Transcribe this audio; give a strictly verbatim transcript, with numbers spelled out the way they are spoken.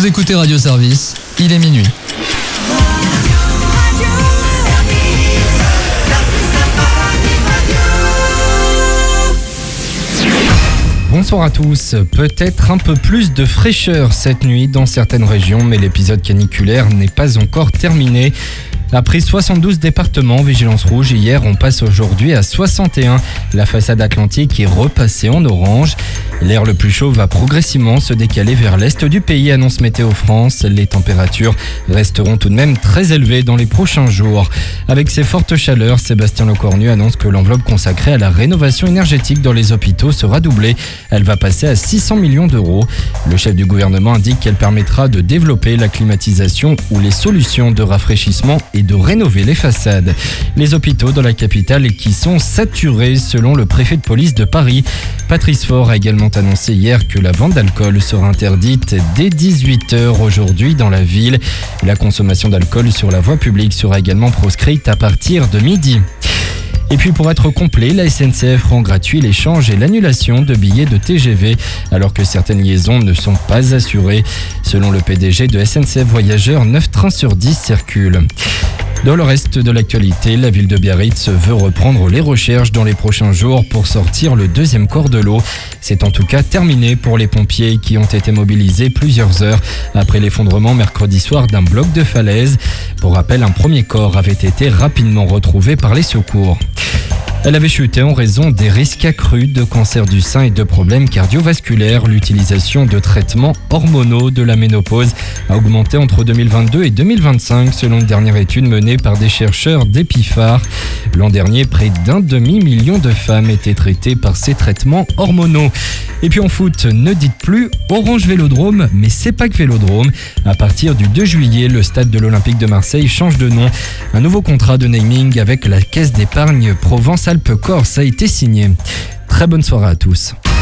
Vous écoutez Radio Service, il est minuit. Bonsoir à tous. Peut-être un peu plus de fraîcheur cette nuit dans certaines régions, mais l'épisode caniculaire n'est pas encore terminé. Après soixante-douze départements vigilance rouge hier, on passe aujourd'hui à soixante et un. La façade atlantique est repassée en orange. L'air le plus chaud va progressivement se décaler vers l'est du pays, annonce Météo France. Les températures resteront tout de même très élevées dans les prochains jours. Avec ces fortes chaleurs, Sébastien Lecornu annonce que l'enveloppe consacrée à la rénovation énergétique dans les hôpitaux sera doublée. Elle va passer à six cents millions d'euros. Le chef du gouvernement indique qu'elle permettra de développer la climatisation ou les solutions de rafraîchissement et de rénover les façades. Les hôpitaux dans la capitale qui sont saturés selon le préfet de police de Paris. Patrice Faure a également annoncé hier que la vente d'alcool sera interdite dès dix-huit heures aujourd'hui dans la ville. La consommation d'alcool sur la voie publique sera également proscrite à partir de midi. Et puis pour être complet, la S N C F rend gratuit l'échange et l'annulation de billets de T G V alors que certaines liaisons ne sont pas assurées. Selon le P D G de S N C F Voyageurs, neuf trains sur dix circulent. Dans le reste de l'actualité, la ville de Biarritz veut reprendre les recherches dans les prochains jours pour sortir le deuxième corps de l'eau. C'est en tout cas terminé pour les pompiers qui ont été mobilisés plusieurs heures après l'effondrement mercredi soir d'un bloc de falaise. Pour rappel, un premier corps avait été rapidement retrouvé par les secours. Elle avait chuté en raison des risques accrus de cancer du sein et de problèmes cardiovasculaires. L'utilisation de traitements hormonaux de la ménopause a augmenté entre deux mille vingt-deux et deux mille vingt-cinq selon une dernière étude menée par des chercheurs d'Epiphare. L'an dernier, près d'un demi-million de femmes étaient traitées par ces traitements hormonaux. Et puis en foot, ne dites plus Orange Vélodrome, mais Sepak Vélodrome. À partir du deux juillet, le stade de l'Olympique de Marseille change de nom. Un nouveau contrat de naming avec la Caisse d'épargne Provence-Alpes-Corse a été signé. Très bonne soirée à tous.